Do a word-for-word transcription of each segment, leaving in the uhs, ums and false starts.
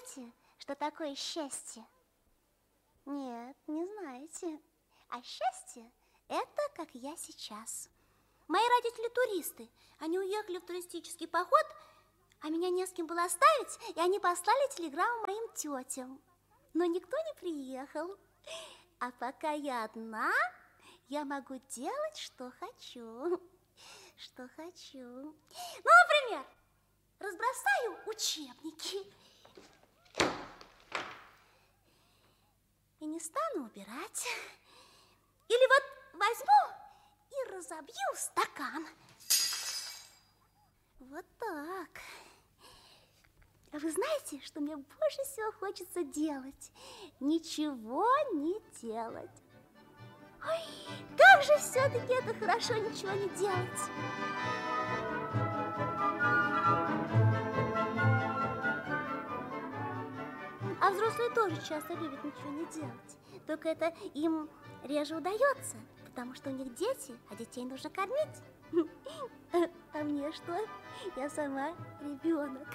знаете, что такое счастье? Нет, не знаете. А счастье – это как я сейчас. Мои родители туристы. Они уехали в туристический поход, а меня не с кем было оставить, и они послали телеграмму моим тетям. Но никто не приехал. А пока я одна, я могу делать, что хочу. Что хочу. Ну, например, разбросаю учебники и не стану убирать. Или вот возьму и разобью стакан. Вот так. А вы знаете, что мне больше всего хочется делать? Ничего не делать. Ой, как же все-таки это хорошо ничего не делать. А взрослые тоже часто любят ничего не делать. Только это им реже удается, потому что у них дети, а детей нужно кормить. А мне что? Я сама ребенок.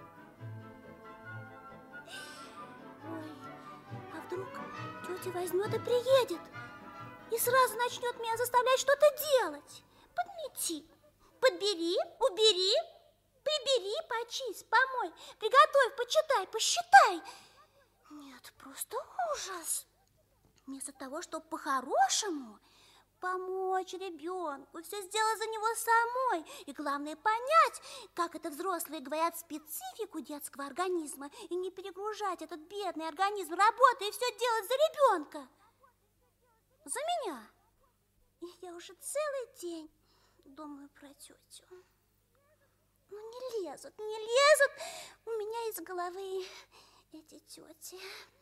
Ой, а вдруг тетя возьмет и приедет, и сразу начнет меня заставлять что-то делать. Подмети, подбери, убери, прибери, почисть, помой, приготовь, почитай, посчитай. Нет, просто ужас. Вместо того, чтобы по-хорошему помочь ребенку, все сделать за него самой. И главное понять, как это взрослые говорят, специфику детского организма, и не перегружать этот бедный организм работой и все делать за ребенка. За меня. И я уже целый день думаю про тетю. Ну не лезут, не лезут у меня из головы эти тети.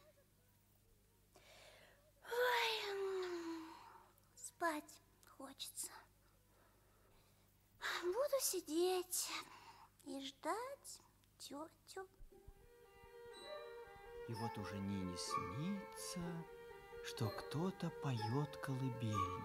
Ой, спать хочется. Буду сидеть и ждать тетю. И вот уже Нине снится, что кто-то поет колыбельную.